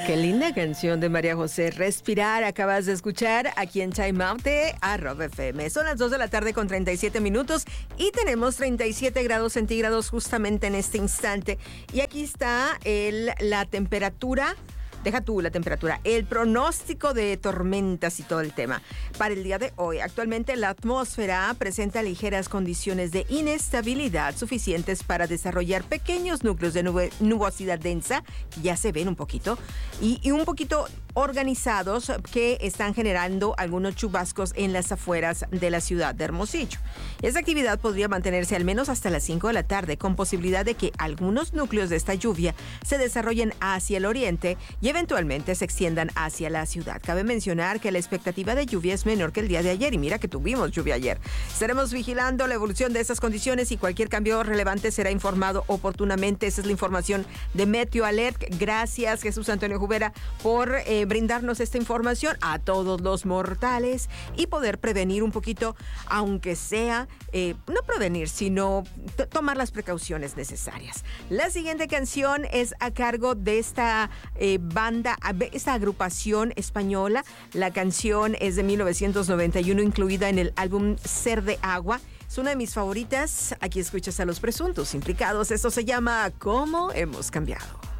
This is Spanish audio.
Qué linda canción de María José. Respirar, acabas de escuchar aquí en Time Out de @FM. Son las 2 de la tarde con 37 minutos y tenemos 37 grados centígrados justamente en este instante. Y aquí está la temperatura. Deja tú la temperatura, el pronóstico de tormentas y todo el tema. Para el día de hoy, actualmente la atmósfera presenta ligeras condiciones de inestabilidad suficientes para desarrollar pequeños núcleos de nubosidad densa, que ya se ven un poquito, y un poquito organizados que están generando algunos chubascos en las afueras de la ciudad de Hermosillo. Esta actividad podría mantenerse al menos hasta las 5 de la tarde, con posibilidad de que algunos núcleos de esta lluvia se desarrollen hacia el oriente y eventualmente se extiendan hacia la ciudad. Cabe mencionar que la expectativa de lluvia es menor que el día de ayer, y mira que tuvimos lluvia ayer. Estaremos vigilando la evolución de estas condiciones y cualquier cambio relevante será informado oportunamente. Esa es la información de Meteo Alert. Gracias, Jesús Antonio Jubera, por brindarnos esta información a todos los mortales y poder prevenir un poquito, aunque sea, no prevenir, sino tomar las precauciones necesarias. La siguiente canción es a cargo de esta banda, esta agrupación española. La canción es de 1991, incluida en el álbum Ser de Agua. Es una de mis favoritas. Aquí escuchas a los presuntos implicados. Esto se llama ¿Cómo hemos cambiado?